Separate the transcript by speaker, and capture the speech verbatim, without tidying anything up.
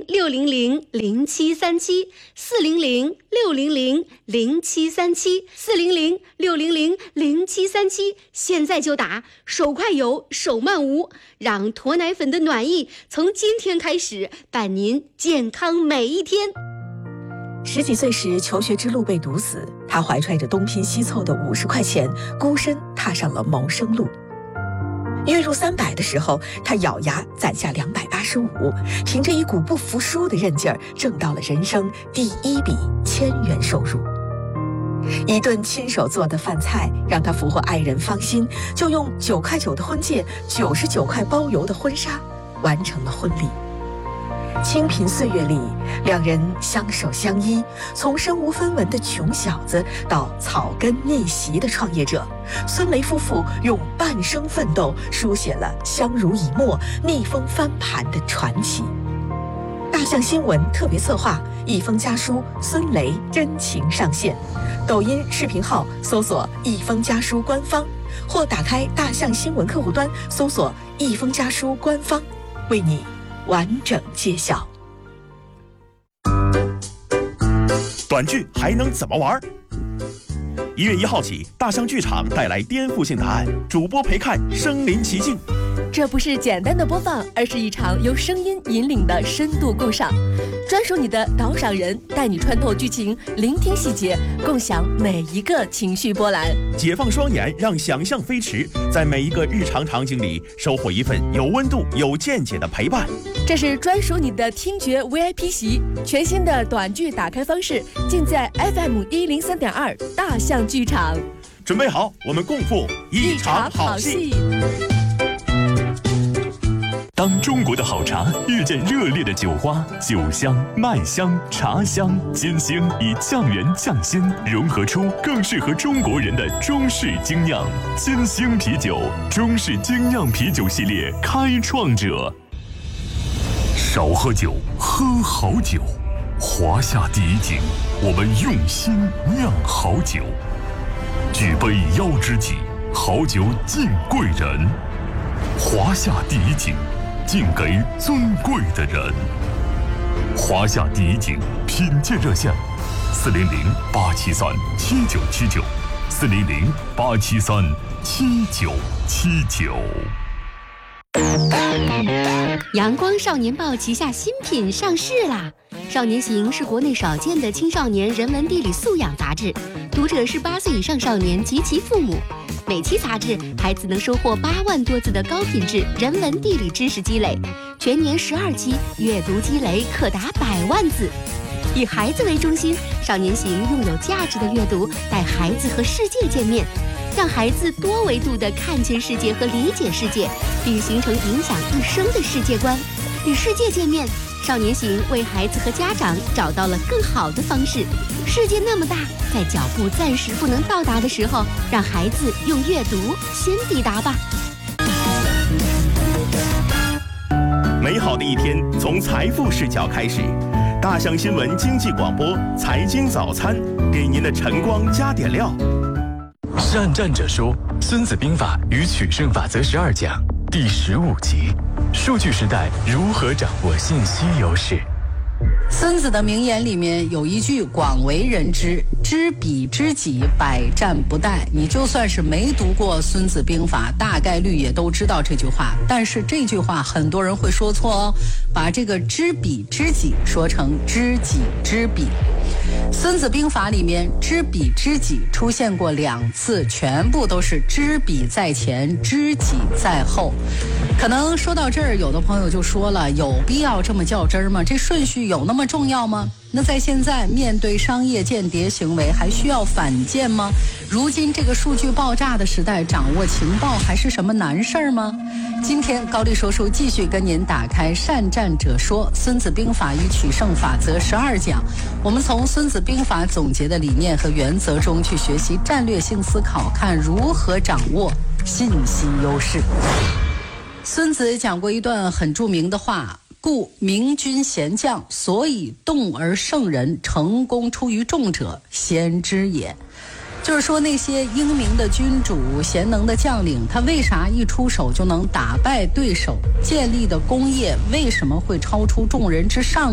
Speaker 1: 六零零零七三七，四零零六零零零七三七，四零零六零零零七三七，现在就打，手快有，手慢无，让驼奶粉的暖意从今天开始伴您健康每一天。
Speaker 2: 十几岁时，求学之路被堵死，他怀揣着东拼西凑的五十块钱，孤身踏上了谋生路。月入三百的时候，他咬牙攒下两百八十五，凭着一股不服输的韧劲儿，挣到了人生第一笔千元收入。一顿亲手做的饭菜让他俘获爱人芳心，就用九块九的婚戒、九十九块包邮的婚纱，完成了婚礼。清贫岁月里，两人相守相依，从身无分文的穷小子到草根逆袭的创业者，孙雷夫妇用半生奋斗书写了相濡以沫、逆风翻盘的传奇。大象新闻特别策划，一封家书孙雷真情上线，抖音视频号搜索一封家书官方，或打开大象新闻客户端搜索一封家书官方，为你完整揭晓。
Speaker 3: 短剧还能怎么玩？一月一号起，大象剧场带来颠覆性答案，主播陪看身临其境。
Speaker 4: 这不是简单的播放，而是一场由声音引领的深度共赏。专属你的导赏人，带你穿透剧情，聆听细节，共享每一个情绪波澜。
Speaker 3: 解放双眼，让想象飞驰，在每一个日常场景里收获一份有温度、有见解的陪伴。
Speaker 4: 这是专属你的听觉 V I P 席，全新的短剧打开方式，尽在 F M 一零三点二大象剧场。
Speaker 3: 准备好，我们共赴一场好戏。
Speaker 5: 当中国的好茶遇见热烈的酒花，酒香、麦香、茶香、金星以降原降辛融合出更适合中国人的中式精酿。金星啤酒，中式精酿啤酒系列开创者。少喝酒，喝好酒。华夏第一景，我们用心酿好酒。举杯邀知己，好酒敬贵人。华夏第一景，敬给尊贵的人。华夏第一景品鉴热线：四零零八七三七九七九，四零零八七三七九七九。
Speaker 1: 阳光少年报旗下新品上市啦！少年行是国内少见的青少年人文地理素养杂志，读者是八岁以上少年及其父母。每期杂志，孩子能收获八万多字的高品质人文地理知识积累，全年十二期，阅读积累可达百万字。以孩子为中心，少年行用有价值的阅读带孩子和世界见面，让孩子多维度地看见世界和理解世界，并形成影响一生的世界观。与世界见面，少年行为孩子和家长找到了更好的方式。世界那么大，在脚步暂时不能到达的时候，让孩子用阅读先抵达吧。
Speaker 3: 美好的一天从财富视角开始。大象新闻经济广播财经早餐，给您的晨光加点料。
Speaker 5: 善战者说，《孙子兵法与取胜法则十二讲》第十五集：数据时代如何掌握信息优势。
Speaker 6: 孙子的名言里面有一句广为人知：知彼知己，百战不殆。你就算是没读过《孙子兵法》，大概率也都知道这句话。但是这句话很多人会说错哦，把这个知彼知己说成知己知彼。孙子兵法里面知彼知己出现过两次，全部都是知彼在前，知己在后。可能说到这儿，有的朋友就说了，有必要这么较真儿吗？这顺序有那么重要吗？那在现在面对商业间谍行为，还需要反间吗？如今这个数据爆炸的时代，掌握情报还是什么难事儿吗？今天高丽说书继续跟您打开善战者说孙子兵法与取胜法则十二讲，我们从孙子兵法总结的理念和原则中去学习战略性思考，看如何掌握信息优势。孙子讲过一段很著名的话，故明君贤将，所以动而胜人，成功出于众者，先知也。就是说那些英明的君主、贤能的将领，他为啥一出手就能打败对手？建立的功业为什么会超出众人之上